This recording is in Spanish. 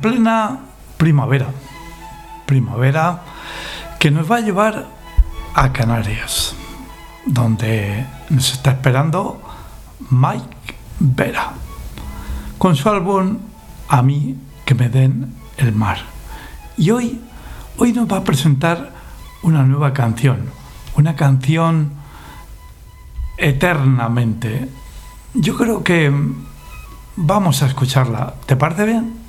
plena primavera. Primavera que nos va a llevar a Canarias, donde nos está esperando Mike Vera, con su álbum A mí que me den el mar. Y hoy nos va a presentar una nueva canción, una canción eternamente. Yo creo que vamos a escucharla. ¿Te parece bien?